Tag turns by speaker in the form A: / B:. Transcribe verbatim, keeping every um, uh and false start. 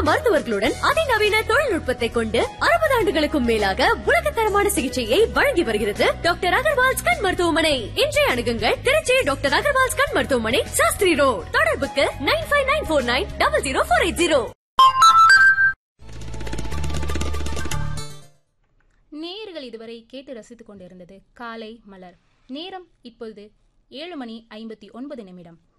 A: மருத்துவர்களுடன் அதிநவீன தொழில்நுட்பத்தை கொண்டு அறுபது ஆண்டுகளுக்கும் மேலாக உலகத்தரமான சிகிச்சையை வழங்கி வருகிறது டாக்டர் அகர்வால்ஸ் கண் மருத்துவமனை. இன்றைய அணுகுங்கள் திருச்சி டாக்டர் அகர்வால்ஸ் கண் மருத்துவமனை, சாஸ்திரி ரோட். தொடர்புக்கு nine five nine four nine double zero four eight zero.
B: நேயர்கள் இதுவரை கேட்டு ரசித்துக் கொண்டிருந்தது காலை மலர். நேரம் இப்பொழுது ஏழு மணி ஐம்பத்தி ஒன்பது நிமிடம்.